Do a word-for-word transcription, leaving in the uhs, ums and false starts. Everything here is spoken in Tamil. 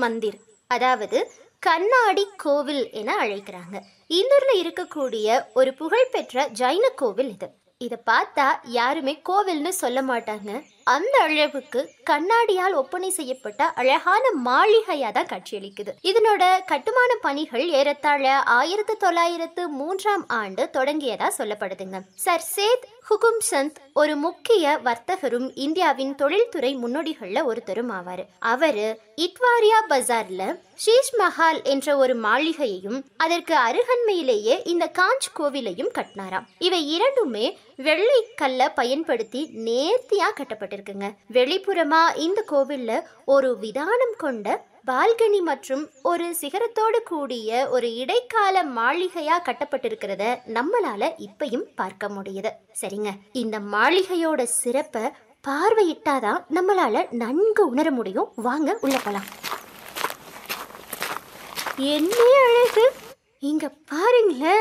மந்திர், அதாவது கண்ணாடி கோவில் என அழைக்கிறாங்க. இந்தூர்ல இருக்கக்கூடிய ஒரு புகழ்பெற்ற ஜைன கோவில் இது. இதை பார்த்தா யாருமே கோவில்னு சொல்ல மாட்டாங்க. அந்த அளவுக்கு கண்ணாடியால் ஒப்பனை செய்யப்பட்ட அழகான மாளிகையா தான் காட்சியளிக்குது. இதனோட கட்டுமான பணிகள் ஏறத்தாழ ஆயிரத்தி தொள்ளாயிரத்து மூன்றாம் ஆண்டு தொடங்கியதா சொல்லப்படுதுங்க. சர் சேத் ஹுகும் சந்த் ஒரு முக்கிய வர்த்தகரும் இந்தியாவின் தொழில்துறை முன்னோடிகள்ல ஒருத்தரும் ஆவாரு. அவரு இட்வாரியா பஜார்ல ஷீஷ் மஹால் என்ற ஒரு மாளிகையையும் அதற்கு அருகன்மையிலேயே இந்த காஞ்ச் கோவிலையும் கட்டினாராம். இவை இரண்டுமே வெள்ளை கல்ல பயன்படுத்தி நேர்த்தியா கட்டப்பட்டிருக்குங்க. வெளிப்புறமா இந்த கோவில்ல ஒரு விதானம் கொண்ட பால்கனி மற்றும் ஒரு சிகரத்தோடு கூடிய ஒரு இடைக்கால மாளிகையா கட்டப்பட்டிருக்கிறத நம்மளால இப்பயும் பார்க்க முடியுது. சரிங்க, இந்த மாளிகையோட சிறப்பை பார்வையிட்டாதான் நம்மளால நன்கு உணர முடியும். வாங்க உள்ள போலாம். என்ன அழகு, இங்க பாருங்களேன்.